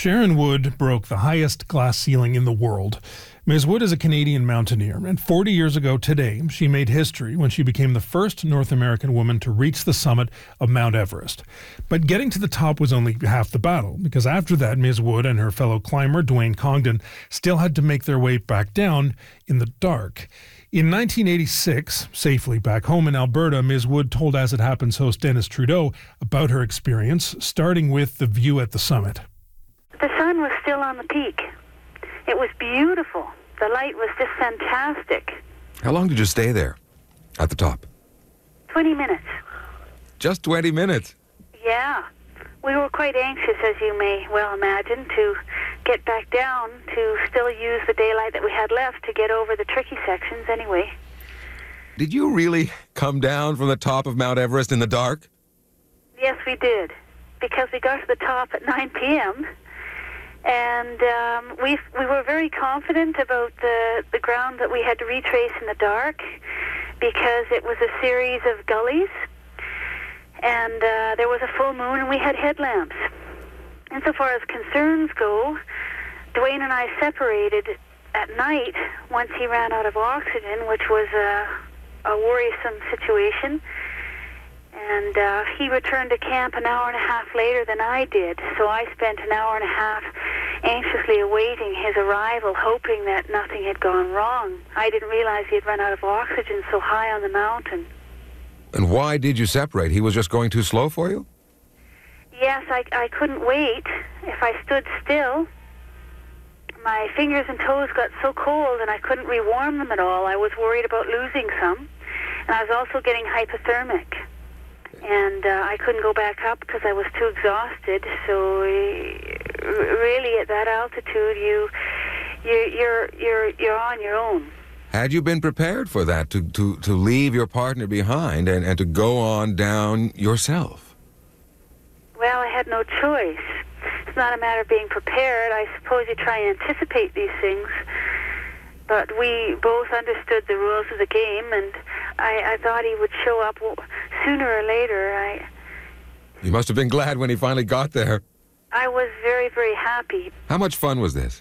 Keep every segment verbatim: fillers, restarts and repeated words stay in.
Sharon Wood broke the highest glass ceiling in the world. Miz Wood is a Canadian mountaineer, and forty years ago today, she made history when she became the first North American woman to reach the summit of Mount Everest. But getting to the top was only half the battle, because after that, Miz Wood and her fellow climber, Dwayne Congdon, still had to make their way back down in the dark. In nineteen eighty-six, safely back home in Alberta, Miz Wood told As It Happens host Dennis Trudeau about her experience, starting with the view at the summit. The sun was still on the peak. It was beautiful. The light was just fantastic. How long did you stay there, at the top? twenty minutes. Just twenty minutes? Yeah. We were quite anxious, as you may well imagine, to get back down, to still use the daylight that we had left to get over the tricky sections anyway. Did you really come down from the top of Mount Everest in the dark? Yes, we did, because we got to the top at nine p.m., and um, we we were very confident about the, the ground that we had to retrace in the dark, because it was a series of gullies, and uh, there was a full moon, and we had headlamps. And so far as concerns go, Dwayne and I separated at night once he ran out of oxygen, which was a, a worrisome situation. And uh, he returned to camp an hour and a half later than I did, so I spent an hour and a half anxiously awaiting his arrival, hoping that nothing had gone wrong. I didn't realize he had run out of oxygen so high on the mountain. And why did you separate? He was just going too slow for you? Yes, I, I couldn't wait. If I stood still, my fingers and toes got so cold and I couldn't rewarm them at all. I was worried about losing some. And I was also getting hypothermic. And uh, I couldn't go back up because I was too exhausted. So uh, really, at that altitude, you, you you're you're you're on your own. Had you been prepared for that, to, to, to leave your partner behind and, and to go on down yourself? Well, I had no choice. It's not a matter of being prepared. I suppose you try and anticipate these things. But we both understood the rules of the game, and I, I thought he would show up sooner or later. I. You must have been glad when he finally got there. I was very, very happy. How much fun was this?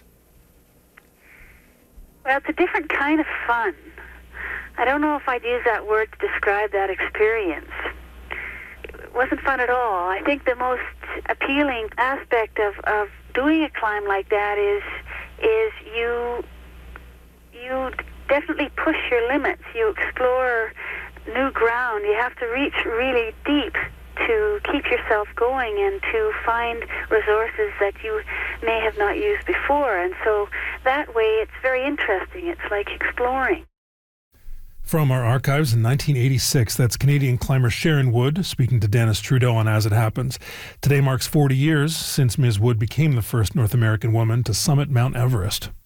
Well, it's a different kind of fun. I don't know if I'd use that word to describe that experience. It wasn't fun at all. I think the most appealing aspect of, of doing a climb like that is is you you definitely push your limits. You explore new ground. You have to reach really deep to keep yourself going and to find resources that you may have not used before. And so that way it's very interesting. It's like exploring. From our archives in nineteen eighty-six, that's Canadian climber Sharon Wood speaking to Dennis Trudeau on As It Happens. Today marks forty years since Miz Wood became the first North American woman to summit Mount Everest.